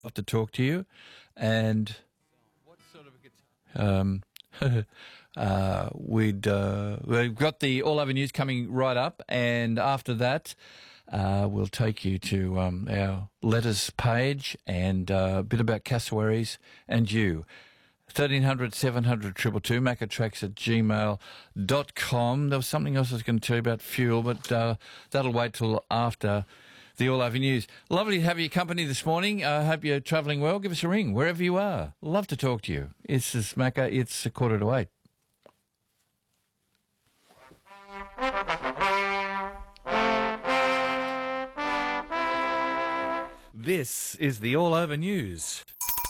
love to talk to you. And what sort of we've got the All Over News coming right up, and after that, we'll take you to our letters page and a bit about cassowaries and you. 1300 700 222, maccatracks@gmail.com. There was something else I was going to tell you about fuel, but that'll wait till after the All Over News. Lovely to have your company this morning. I hope you're travelling well. Give us a ring wherever you are. Love to talk to you. It's Macca. It's 7:45. This is the All Over News.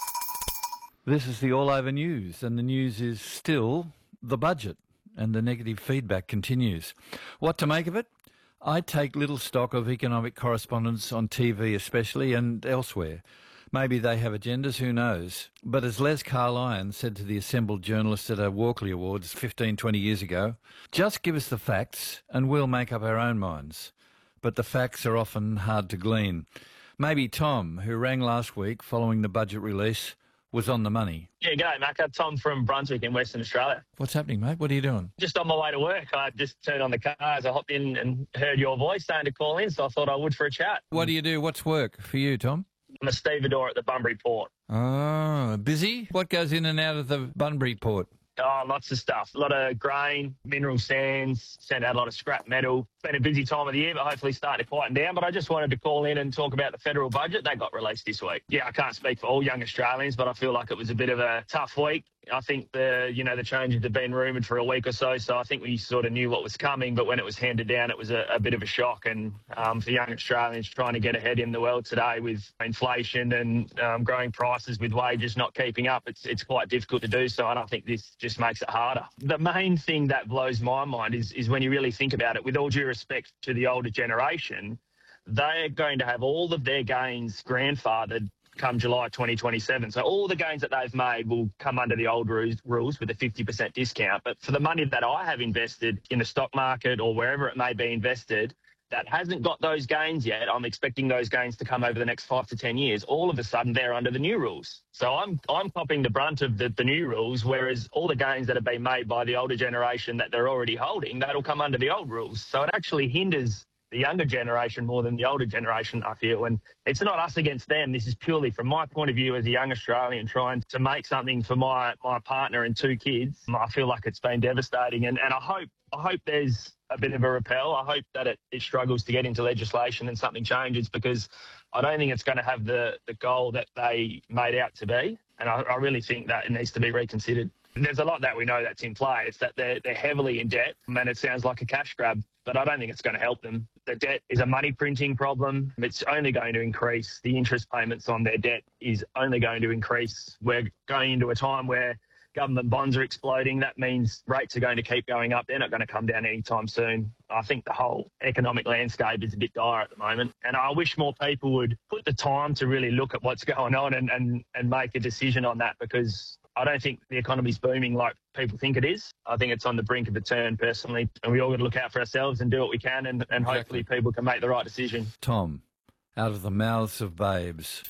This is the All Over News, and the news is still the budget, and the negative feedback continues. What to make of it? I take little stock of economic correspondents on TV especially, and elsewhere. Maybe they have agendas, who knows? But as Les Carlyon said to the assembled journalists at our Walkley Awards 15, 20 years ago, just give us the facts and we'll make up our own minds. But the facts are often hard to glean. Maybe Tom, who rang last week following the budget release, was on the money. Yeah, g'day, Macca. Tom from Brunswick in Western Australia. What's happening, mate? What are you doing? Just on my way to work. I just turned on the cars. I hopped in and heard your voice saying to call in, so I thought I would for a chat. What do you do? What's work for you, Tom? I'm a stevedore at the Bunbury Port. Oh, busy? What goes in and out of the Bunbury Port? Oh, lots of stuff. A lot of grain, mineral sands, sent out a lot of scrap metal. It's been a busy time of the year, but hopefully starting to quieten down. But I just wanted to call in and talk about the federal budget. That got released this week. Yeah, I can't speak for all young Australians, but I feel like it was a bit of a tough week. I think the changes had been rumoured for a week or so, so I think we sort of knew what was coming. But when it was handed down, it was a bit of a shock. And for young Australians trying to get ahead in the world today with inflation and growing prices, with wages not keeping up, it's quite difficult to do so. And I think this just makes it harder. The main thing that blows my mind is when you really think about it, with all due respect to the older generation, they're going to have all of their gains grandfathered come July 2027. So all the gains that they've made will come under the old rules with a 50% discount. But for the money that I have invested in the stock market or wherever it may be invested, that hasn't got those gains yet, I'm expecting those gains to come over the next 5 to 10 years. All of a sudden, they're under the new rules. So I'm copping the brunt of the new rules, whereas all the gains that have been made by the older generation that they're already holding, that'll come under the old rules. So it actually hinders the younger generation more than the older generation, I feel. And it's not us against them. This is purely from my point of view as a young Australian trying to make something for my partner and 2 kids. I feel like it's been devastating. And I hope there's a bit of a repel. I hope that it struggles to get into legislation and something changes, because I don't think it's going to have the goal that they made out to be. And I really think that it needs to be reconsidered. There's a lot that we know that's in play. It's that they're heavily in debt, and it sounds like a cash grab, but I don't think it's going to help them. The debt is a money printing problem. It's only going to increase. The interest payments on their debt is only going to increase. We're going into a time where government bonds are exploding. That means rates are going to keep going up. They're not going to come down anytime soon. I think the whole economic landscape is a bit dire at the moment. And I wish more people would put the time to really look at what's going on and make a decision on that, because I don't think the economy's booming like people think it is. I think it's on the brink of a turn, personally. And we all got to look out for ourselves and do what we can, and hopefully people can make the right decision. Tom, out of the mouths of babes.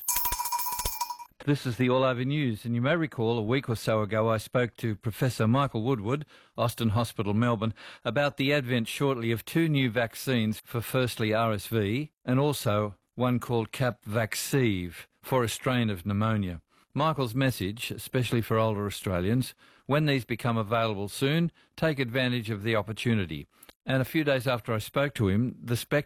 This is the All Over News, and you may recall a week or so ago I spoke to Professor Michael Woodward, Austin Hospital, Melbourne, about the advent shortly of 2 new vaccines for firstly RSV and also one called Capvaxive for a strain of pneumonia. Michael's message, especially for older Australians, when these become available soon, take advantage of the opportunity. And a few days after I spoke to him, the